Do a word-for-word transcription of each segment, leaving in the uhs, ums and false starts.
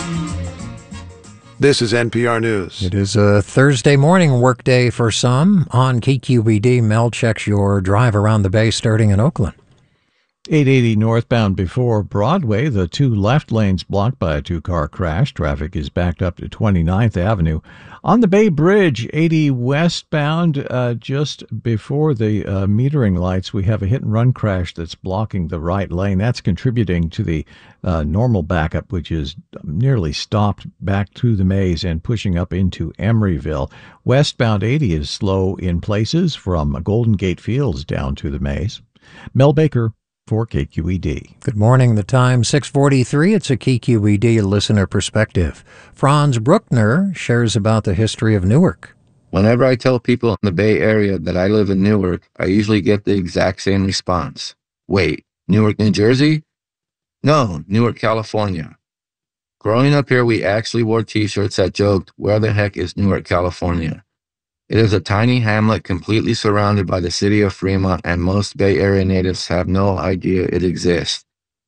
This is N P R News. It is a Thursday morning workday for some. On K Q E D, Mel checks your drive around the bay starting in Oakland. eight eighty northbound before Broadway, the two left lanes blocked by a two-car crash. Traffic is backed up to twenty-ninth Avenue. On the Bay Bridge, eighty westbound, uh, just before the uh, metering lights, we have a hit-and-run crash that's blocking the right lane. That's contributing to the uh, normal backup, which is nearly stopped back through the maze and pushing up into Emeryville. Westbound eighty is slow in places from Golden Gate Fields down to the maze. Mel Baker for K Q E D. Good morning. The time six forty-three. It's a K Q E D listener perspective. Franz Bruckner shares about the history of Newark. Whenever I tell people in the Bay Area that I live in Newark, I usually get the exact same response. Wait, Newark, New Jersey? No, Newark, California. Growing up here, we actually wore t-shirts that joked, "Where the heck is Newark, California?" It is a tiny hamlet completely surrounded by the city of Fremont, and most Bay Area natives have no idea it exists.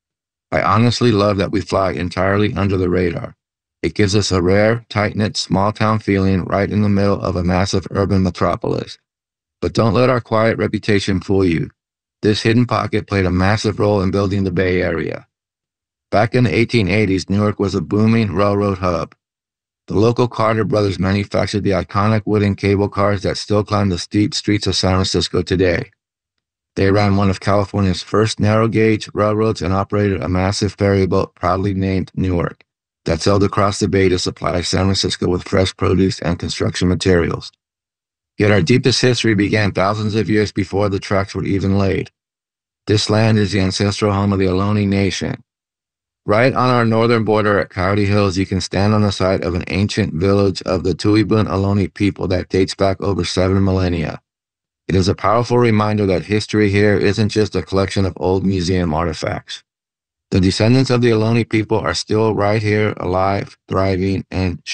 I honestly love that we fly entirely under the radar. It gives us a rare, tight-knit, small-town feeling right in the middle of a massive urban metropolis. But don't let our quiet reputation fool you. This hidden pocket played a massive role in building the Bay Area. Back in the eighteen eighties, Newark was a booming railroad hub. The local Carter brothers manufactured the iconic wooden cable cars that still climb the steep streets of San Francisco today. They ran one of California's first narrow-gauge railroads and operated a massive ferry boat proudly named Newark that sailed across the bay to supply San Francisco with fresh produce and construction materials. Yet our deepest history began thousands of years before the tracks were even laid. This land is the ancestral home of the Ohlone Nation. Right on our northern border at Coyote Hills, you can stand on the site of an ancient village of the Tuibun Ohlone people that dates back over seven millennia. It is a powerful reminder that history here isn't just a collection of old museum artifacts. The descendants of the Ohlone people are still right here, alive, thriving, and